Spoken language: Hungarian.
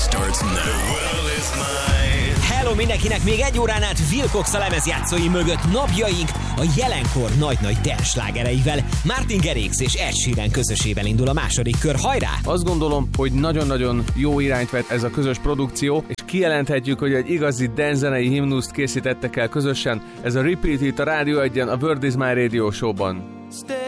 starts now. The world is mine. Hello mindenkinek, még egy órán át Wilcox a lemezjátszói mögött napjaink a jelenkor nagy-nagy dance-slágereivel. Martin Garrix és Ed Sheeran közösében indul a második kör. Hajrá! Azt gondolom, hogy nagyon-nagyon jó irányt vett ez a közös produkció, és kijelenthetjük, hogy egy igazi dance-zenei himnuszt készítettek el közösen. Ez a Repeat itt a Rádió 1-en, a World is My Radio Show-ban.